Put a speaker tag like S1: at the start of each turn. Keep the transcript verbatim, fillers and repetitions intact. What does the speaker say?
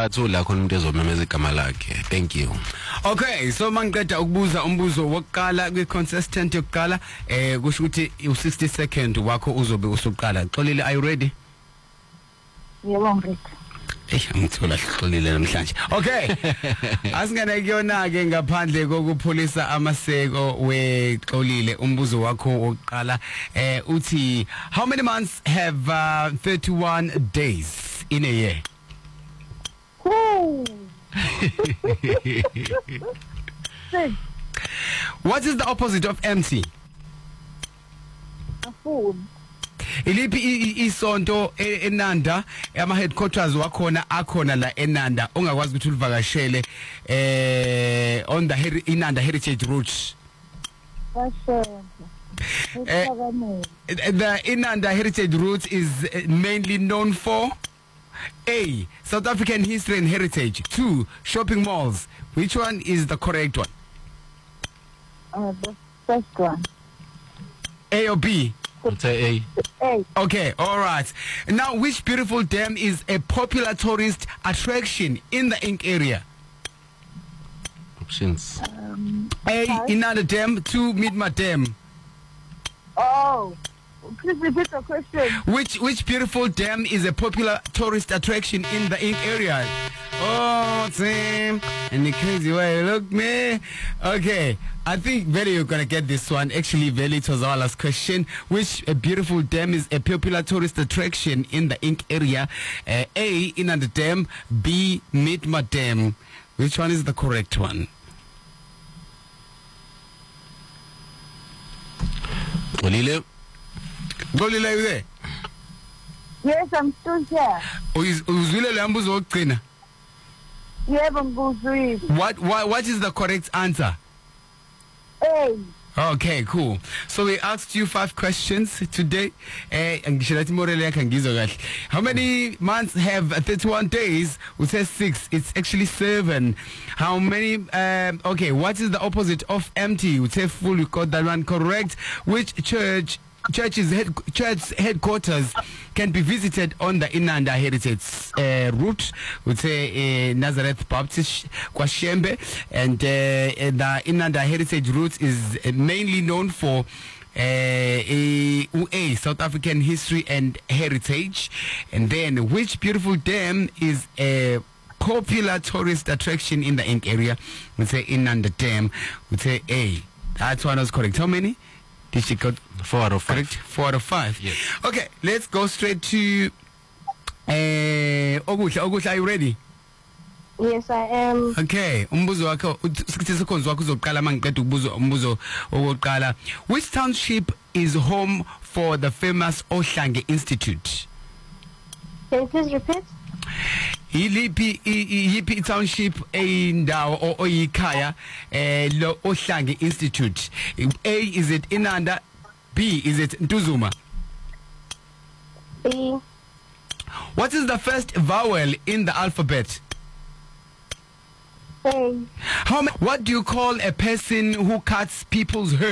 S1: bathu la khona umuntu ezomemeza igama lakhe. Thank you.
S2: Okay, so mangiqeda ukubuza umbuzo wokuqala kwi-consistent yokuqala eh kusho ukuthi u-sixty second wakho uzobe usuqala. Xolile, are you ready?
S3: Yebo ngikho.
S2: Eh ngithola hlohlile namhlanje. Okay. Asingene kuyona ke ngaphandle kokupholisa amaseko wexolile umbuzo wakho wokuqala eh uthi how many months have uh, thirty-one days in a year?
S3: Ooh.
S2: What is the opposite of empty?
S3: A fool.
S2: Iliphi isonto eNanda ama headquarters wakhona akhona la eNanda ongakwazi ukuthi ulivakashele eh on the iNanda Heritage Route? The iNanda Heritage Route is mainly known for A. South African history and heritage. Two. Shopping malls. Which one is the correct one?
S3: Uh, the first one.
S2: A or B?
S1: Say A.
S3: A.
S2: Okay, all right. Now, which beautiful dam is a popular tourist attraction in the Ink area?
S1: Options.
S3: Um,
S2: A.
S3: sorry?
S2: Inanda Dam. Two. Midma Dam.
S3: Oh. Please repeat the question.
S2: Which which beautiful dam is a popular tourist attraction in the Ink area? Oh, Tim, and the crazy way you look me. Okay, I think Veli, you're gonna get this one. Actually, Veli, it was our last question. Which a beautiful dam is a popular tourist attraction in the Ink area? Uh, A. Inanda Dam. B. Midma Dam. Which one is the correct one?
S1: Xolile.
S2: Golile, are you there?
S3: Yes, I'm still here.
S2: Uzwile le mbuzo wokugcina.
S3: Yebo ngikuzwile.
S2: What what what is the correct answer?
S3: A.
S2: Okay, cool. So we asked you five questions today. Eh, ngisho lathi morele yakhe ngizwe kahle. How many months have thirty-one days? We say six. It's actually seven. How many? Um, okay, what is the opposite of empty? We say full. We got that one correct. Which church? Church's head, church headquarters can be visited on the Inanda Heritage uh, route. We say uh, Nazareth Baptist Kwashembe, and uh, the Inanda Heritage route is mainly known for uh, a, a South African history and heritage. And then, which beautiful dam is a popular tourist attraction in the Ink area? We say Inanda Dam. We say A. That one was correct. How many? Did she got
S1: Four out of five.
S2: correct? Four out of five.
S1: Yes.
S2: Okay, let's go straight to uh, Ogusha. Ogusha, are you ready?
S3: Yes, I am.
S2: Okay, umbuzo wakho sixty seconds wakho uzoqala mangiqeda ukubuza umbuzo owokuqala. Which township is home for the famous Ohlange Institute?
S3: Can you please repeat?
S2: Yiliphi yiphi township eyindawo oyikhaya eh lo Ohlange Institute? A, is it Inanda? B, is it Ntuzuma?
S3: B.
S2: What is the first vowel in the alphabet?
S3: A.
S2: How ma- what do you call a person who cuts people's hair?